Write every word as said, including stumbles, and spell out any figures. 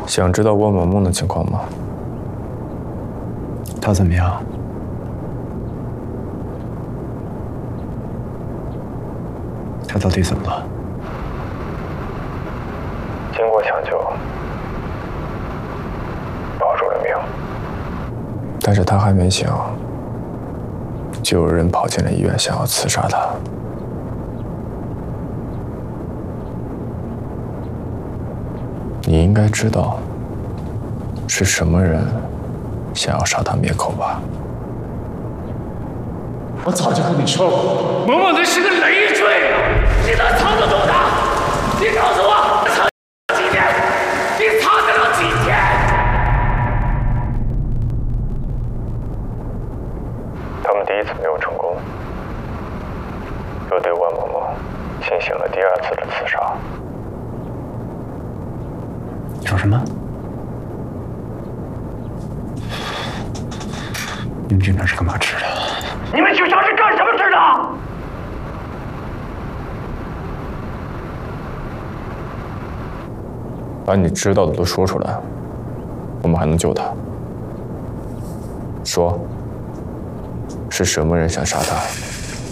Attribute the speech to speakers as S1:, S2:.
S1: 想知道温萌萌的情况吗？
S2: 她怎么样？她到底怎么了？
S1: 经过抢救，保住了命，但是她还没醒，就有人跑进了医院，想要刺杀她。 你应该知道是什么人想要杀他灭口吧？
S3: 我早就跟你说过，萌萌那是个累赘啊！你能藏得住他？你告诉我，藏几天？你藏得了几天？
S1: 他们第一次没有成功，又对万萌萌进行了第二次的刺杀。
S2: 你说什么？你们这边是干嘛吃的？
S3: 你们学校是干什么吃的？
S1: 把你知道的都说出来，我们还能救他。说，是什么人想杀他？